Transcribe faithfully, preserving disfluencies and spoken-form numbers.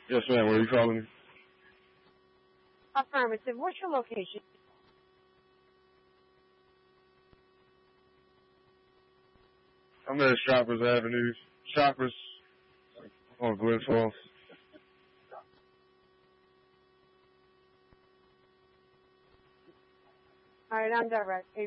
Yes, ma'am. Where are you calling me? Affirmative. What's your location? I'm at Shoppers Avenue. Shoppers on Glen Falls. All right, I'm direct.